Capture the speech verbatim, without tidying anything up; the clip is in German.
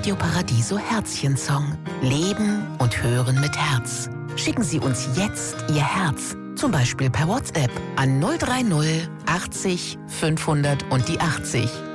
Radio Paradiso Herzchen-Song. Leben und hören mit Herz. Schicken Sie uns jetzt Ihr Herz, zum Beispiel per WhatsApp an null drei null achtzig fünfhundert und die achtzig.